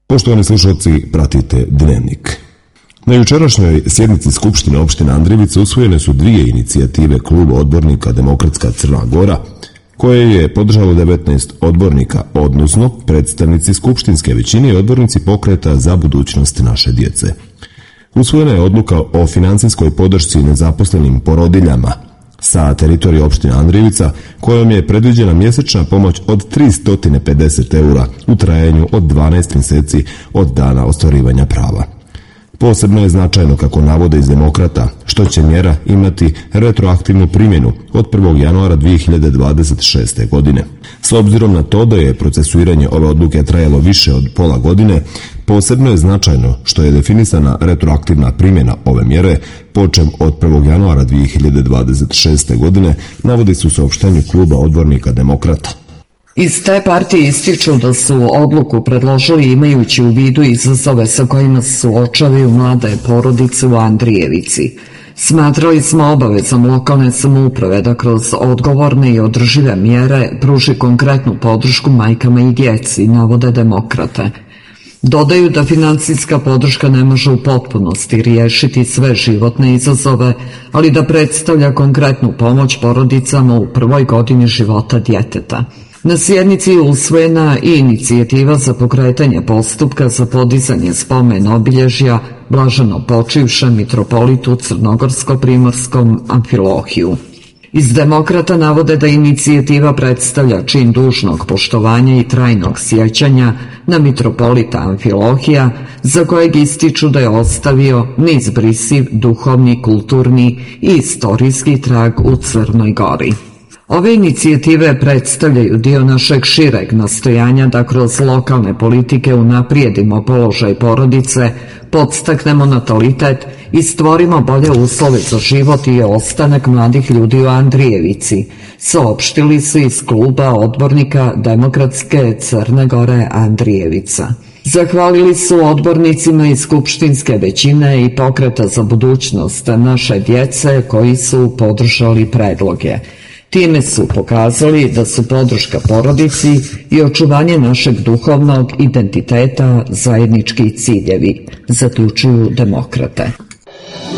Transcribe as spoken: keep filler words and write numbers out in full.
Poštovani slušalci, pratite Dnevnik. Na jučerašnjoj sjednici Skupštine opštine Andrijevica usvojene su dvije inicijative kluba odbornika Demokratska Crna Gora, koje je podržalo devetnaest odbornika, odnosno predstavnici skupštinske većine i odbornici Pokreta za budućnost naše djece. Usvojena je odluka o financijskoj podršci nezaposlenim porodiljama sa teritorije opštine Andrijevica, kojom je predviđena mjesečna pomoć od tristo pedeset eura u trajanju od dvanaest mjeseci od dana ostvarivanja prava. Posebno je značajno, kako navode iz Demokrata, što će mjera imati retroaktivnu primjenu od prvog januara dvije hiljade dvadeset šeste. godine. S obzirom na to da je procesuiranje ove odluke trajalo više od pola godine, posebno je značajno što je definisana retroaktivna primjena ove mjere počev od prvog januara dvije hiljade dvadeset šeste. godine, navodi se u saopštenju kluba odbornika Demokrata. Iz te partije ističu da su odluku predložili imajući u vidu izazove sa kojima se suočavaju mlade porodice u Andrijevici. Smatrali smo obavezom lokalne samouprave da kroz odgovorne i održive mjere pruži konkretnu podršku majkama i djeci, navode Demokrate. Dodaju da financijska podrška ne može u potpunosti riješiti sve životne izazove, ali da predstavlja konkretnu pomoć porodicama u prvoj godini života djeteta. Na sjednici je usvojena i inicijativa za pokretanje postupka za podizanje spomen obilježja blaženo počivšem mitropolitu Crnogorsko-primorskom Amfilohiju. Iz Demokrata navode da inicijativa predstavlja čin dužnog poštovanja i trajnog sjećanja na mitropolita Amfilohija, za kojeg ističu da je ostavio neizbrisiv duhovni, kulturni i istorijski trag u Crnoj Gori. Ove inicijative predstavljaju dio našeg šireg nastojanja da kroz lokalne politike unaprijedimo položaj porodice, podstaknemo natalitet i stvorimo bolje uslove za život i ostanak mladih ljudi u Andrijevici, saopštili su iz kluba odbornika Demokratske Crne Gore Andrijevica. Zahvalili su odbornicima iz skupštinske većine i Pokreta za budućnost naše djece koji su podržali predloge. Time su pokazali da su podrška porodici i očuvanje našeg duhovnog identiteta zajednički ciljevi, zaključuju Demokrate.